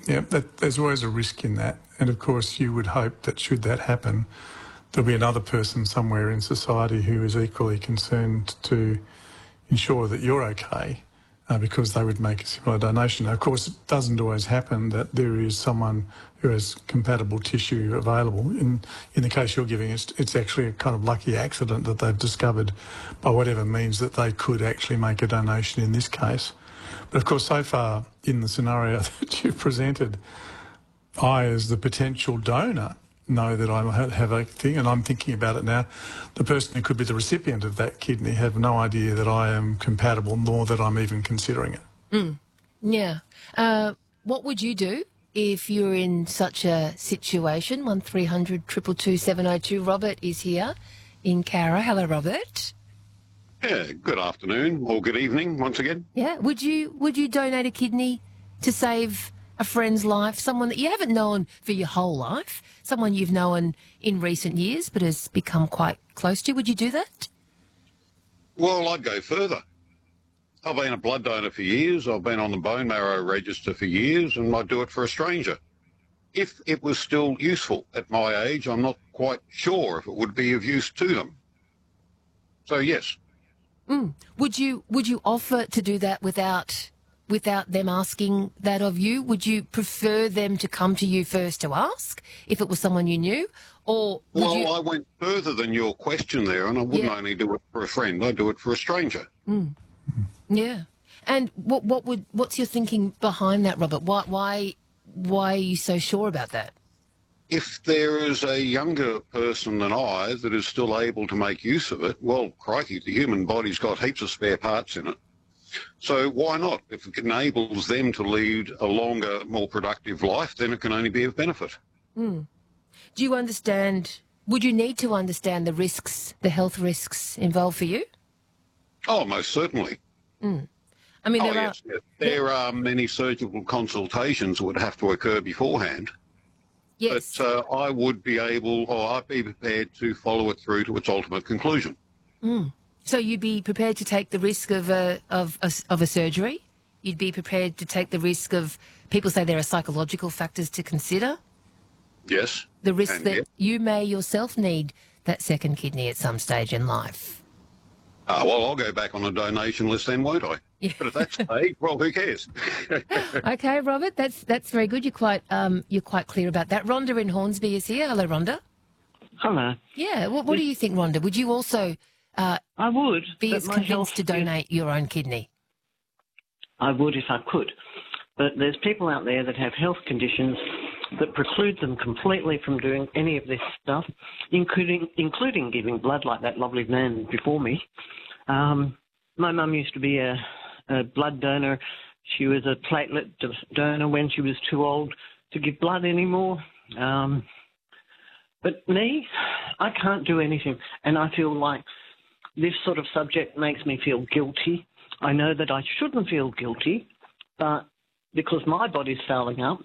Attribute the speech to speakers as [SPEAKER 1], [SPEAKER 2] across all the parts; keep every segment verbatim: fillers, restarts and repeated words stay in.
[SPEAKER 1] yeah. That, there's always a risk in that. And of course, you would hope that should that happen, there'll be another person somewhere in society who is equally concerned to ensure that you're okay, uh, because they would make a similar donation. Now, of course, it doesn't always happen that there is someone who has compatible tissue available. In in the case you're giving, it's, it's actually a kind of lucky accident that they've discovered by whatever means that they could actually make a donation in this case. But of course, so far in the scenario that you've presented, I, as the potential donor, know that I have a thing, and I'm thinking about it now. The person who could be the recipient of that kidney have no idea that I am compatible, nor that I'm even considering it.
[SPEAKER 2] Mm. Yeah. Uh, what would you do if you're in such a situation? One three hundred two two two seven oh two. Robert is here in Cowra. Hello, Robert.
[SPEAKER 3] Yeah, good afternoon or good evening once again.
[SPEAKER 2] Yeah. Would you would you donate a kidney to save a friend's life, someone that you haven't known for your whole life, someone you've known in recent years but has become quite close to? Would you do that?
[SPEAKER 3] Well, I'd go further. I've been a blood donor for years. I've been on the bone marrow register for years, and I'd do it for a stranger. If it was still useful at my age, I'm not quite sure if it would be of use to them. So, yes.
[SPEAKER 2] Mm. Would you would you offer to do that without without them asking that of you? Would you prefer them to come to you first to ask if it was someone you knew? Or would
[SPEAKER 3] well,
[SPEAKER 2] you...
[SPEAKER 3] I went further than your question there, and I wouldn't
[SPEAKER 2] yeah.
[SPEAKER 3] only do it for a friend, I'd do it for a stranger.
[SPEAKER 2] Mm. Yeah. And what what would what's your thinking behind that, Robert? Why why why are you so sure about that?
[SPEAKER 3] If there is a younger person than I that is still able to make use of it, well, crikey, the human body's got heaps of spare parts in it. So why not? If it enables them to lead a longer, more productive life, then it can only be of benefit.
[SPEAKER 2] Mm. Do you understand, would you need to understand the risks, the health risks involved for you?
[SPEAKER 3] Oh, most certainly.
[SPEAKER 2] Mm. I mean,
[SPEAKER 3] oh,
[SPEAKER 2] there
[SPEAKER 3] yes,
[SPEAKER 2] are...
[SPEAKER 3] yes. There are many surgical consultations that would have to occur beforehand.
[SPEAKER 2] Yes.
[SPEAKER 3] But uh, I would be able, or I'd be prepared to follow it through to its ultimate conclusion.
[SPEAKER 2] Mm. So you'd be prepared to take the risk of a, of, a, of a surgery? You'd be prepared to take the risk of, people say there are psychological factors to consider?
[SPEAKER 3] Yes.
[SPEAKER 2] The risk
[SPEAKER 3] and
[SPEAKER 2] that
[SPEAKER 3] yes.
[SPEAKER 2] you may yourself need that second kidney at some stage in life?
[SPEAKER 3] Uh, well, I'll go back on a donation list then, won't I? Yeah. But at that stage, well, who cares?
[SPEAKER 2] Okay, Robert, that's that's very good. You're quite um, you're quite clear about that. Rhonda in Hornsby is here. Hello, Rhonda.
[SPEAKER 4] Hello.
[SPEAKER 2] Yeah, what, what do you think, Rhonda? Would you also uh,
[SPEAKER 4] I would
[SPEAKER 2] be as convinced to donate your own kidney?
[SPEAKER 4] I would if I could. But there's people out there that have health conditions that preclude them completely from doing any of this stuff, including including giving blood like that lovely man before me. Um, my mum used to be a, a blood donor. She was a platelet donor when she was too old to give blood anymore. Um, but me, I can't do anything. And I feel like this sort of subject makes me feel guilty. I know that I shouldn't feel guilty, but because my body's fouling up,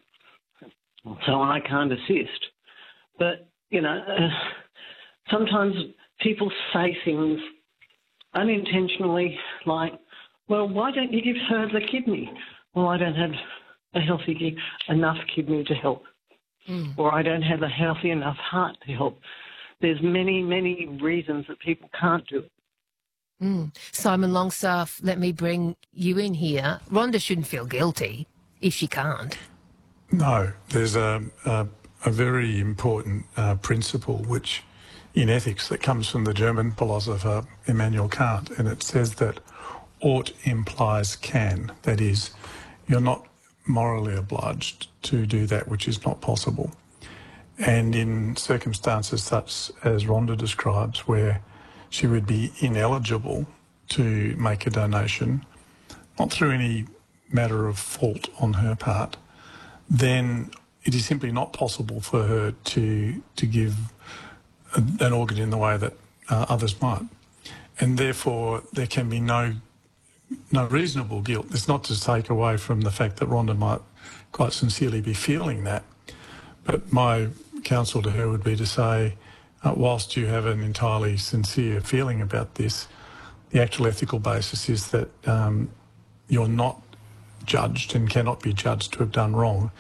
[SPEAKER 4] so I can't assist. But, you know, uh, sometimes people say things unintentionally like, well, why don't you give her the kidney? Well, I don't have a healthy enough kidney to help. Mm. Or I don't have a healthy enough heart to help. There's many, many reasons that people can't do it.
[SPEAKER 2] Mm. Simon Longstaff, let me bring you in here. Rhonda shouldn't feel guilty if she can't.
[SPEAKER 1] No, there's a, a, a very important uh, principle which in ethics that comes from the German philosopher Immanuel Kant, and it says that ought implies can. That is, you're not morally obliged to do that which is not possible. And in circumstances such as Rhonda describes, where she would be ineligible to make a donation, not through any matter of fault on her part, then it is simply not possible for her to to give a, an organ in the way that uh, others might. And therefore, there can be no no reasonable guilt. It's not to take away from the fact that Rhonda might quite sincerely be feeling that. But my counsel to her would be to say, uh, whilst you have an entirely sincere feeling about this, the actual ethical basis is that um, you're not judged and cannot be judged to have done wrong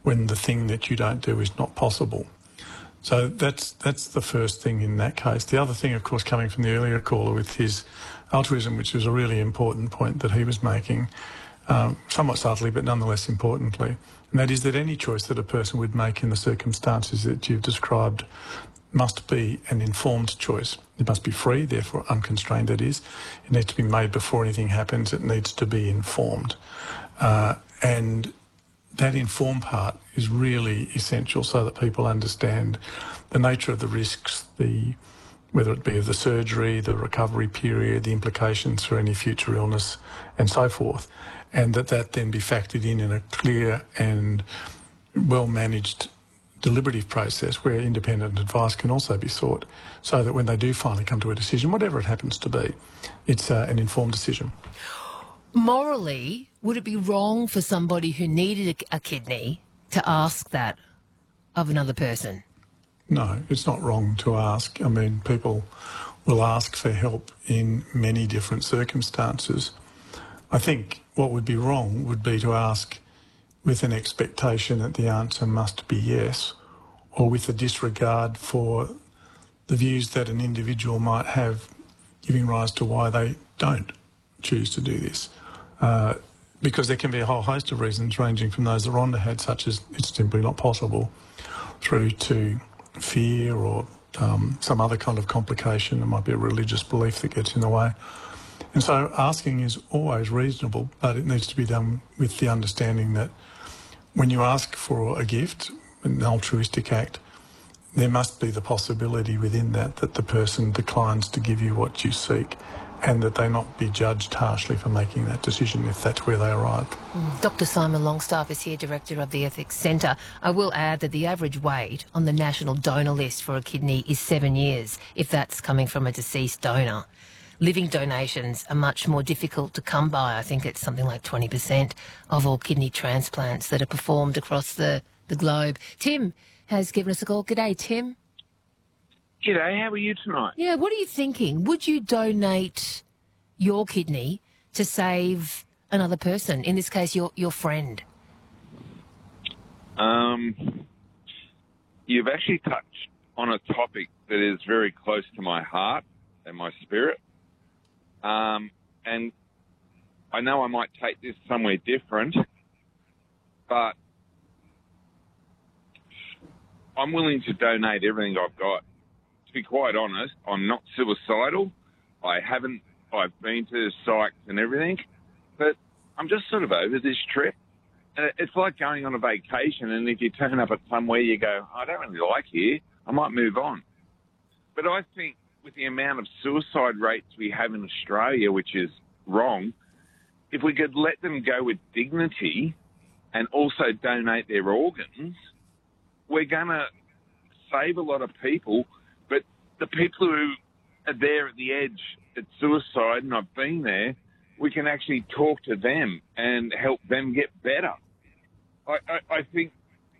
[SPEAKER 1] when the thing that you don't do is not possible. So that's that's the first thing in that case. The other thing, of course, coming from the earlier caller with his altruism, which was a really important point that he was making, um, somewhat subtly but nonetheless importantly, and that is that any choice that a person would make in the circumstances that you've described must be an informed choice. It must be free, therefore unconstrained, that is. It needs to be made before anything happens. It needs to be informed. Uh, and that informed part is really essential so that people understand the nature of the risks, the whether it be of the surgery, the recovery period, the implications for any future illness and so forth, and that that then be factored in in a clear and well-managed deliberative process where independent advice can also be sought so that when they do finally come to a decision, whatever it happens to be, it's uh, an informed decision.
[SPEAKER 2] Morally, would it be wrong for somebody who needed a, a kidney to ask that of another person?
[SPEAKER 1] No, it's not wrong to ask. I mean, people will ask for help in many different circumstances. I think what would be wrong would be to ask with an expectation that the answer must be yes, or with a disregard for the views that an individual might have giving rise to why they don't choose to do this. Uh, because there can be a whole host of reasons ranging from those that Rhonda had, such as it's simply not possible, through to fear or um, some other kind of complication. There might be a religious belief that gets in the way. And so asking is always reasonable, but it needs to be done with the understanding that when you ask for a gift, an altruistic act, there must be the possibility within that that the person declines to give you what you seek and that they not be judged harshly for making that decision if that's where they arrive.
[SPEAKER 2] Mm. Doctor Simon Longstaff is here, Director of the Ethics Centre. I will add that the average wait on the national donor list for a kidney is seven years, if that's coming from a deceased donor. Living donations are much more difficult to come by. I think it's something like twenty percent of all kidney transplants that are performed across the, the globe. Tim has given us a call. G'day, Tim.
[SPEAKER 5] G'day, how are you tonight?
[SPEAKER 2] Yeah, what are you thinking? Would you donate your kidney to save another person, in this case, your, your friend?
[SPEAKER 5] Um, you've actually touched on a topic that is very close to my heart and my spirit. Um, and I know I might take this somewhere different, but I'm willing to donate everything I've got. To be quite honest, I'm not suicidal. I haven't, I've been to psychs and everything, but I'm just sort of over this trip. And it's like going on a vacation, and if you turn up at somewhere you go, I don't really like here, I might move on. But I think with the amount of suicide rates we have in Australia, which is wrong, if we could let them go with dignity and also donate their organs, we're going to save a lot of people. But the people who are there at the edge at suicide, and I've been there, we can actually talk to them and help them get better. I, I, I think,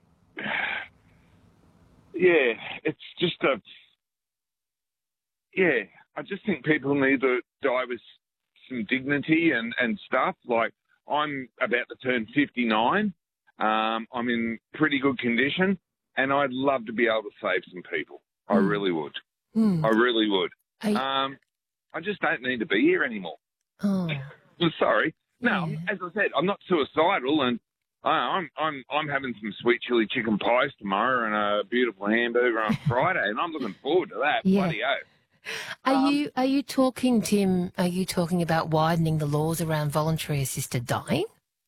[SPEAKER 5] yeah, it's just a... Yeah, I just think people need to die with some dignity and, and stuff. Like, I'm about to turn fifty-nine. Um, I'm in pretty good condition, and I'd love to be able to save some people. I mm. really would. Mm. I really would. You... Um, I just don't need to be here anymore.
[SPEAKER 2] Oh.
[SPEAKER 5] I'm sorry. No,
[SPEAKER 2] yeah.
[SPEAKER 5] As I said, I'm not suicidal, and uh, I'm I'm I'm having some sweet chili chicken pies tomorrow and a beautiful hamburger on Friday, and I'm looking forward to that.
[SPEAKER 2] Yeah.
[SPEAKER 5] Bloody oath.
[SPEAKER 2] Are
[SPEAKER 5] um,
[SPEAKER 2] you are you talking, Tim, are you talking about widening the laws around voluntary assisted dying?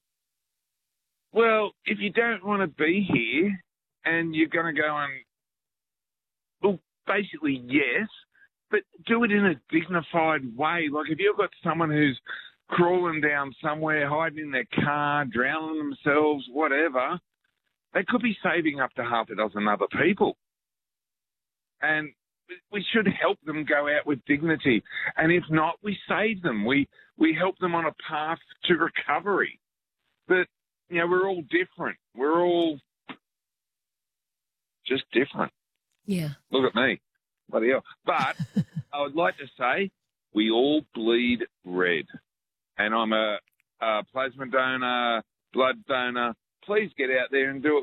[SPEAKER 5] Well, if you don't want to be here and you're going to go and, well, basically, yes, but do it in a dignified way. Like if you've got someone who's crawling down somewhere, hiding in their car, drowning themselves, whatever, they could be saving up to half a dozen other people. And we should help them go out with dignity. And if not, we save them. We we help them on a path to recovery. But, you know, we're all different. We're all just different.
[SPEAKER 2] Yeah.
[SPEAKER 5] Look at me. Bloody hell. But I would like to say we all bleed red. And I'm a, a plasma donor, blood donor. Please get out there and do it